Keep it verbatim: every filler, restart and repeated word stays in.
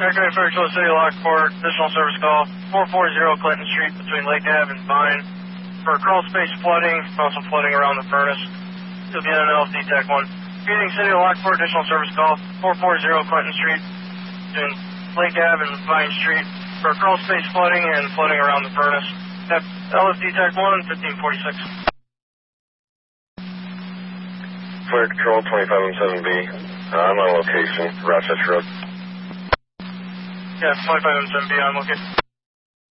American Fairfield City Lockport, additional service call, four forty Clinton Street between Lake Ave and Vine. For crawl space flooding, also flooding around the furnace. You'll be in an L F D Tech one. Phoenix City Lockport, additional service call, four forty Clinton Street between Lake Ave and Vine Street. For crawl space flooding and flooding around the furnace. Have L F D Tech one, fifteen forty-six. Flare Control twenty-five M seven B. Uh, I'm on location, Rochester Road. Yeah, twenty-five M seven B on location.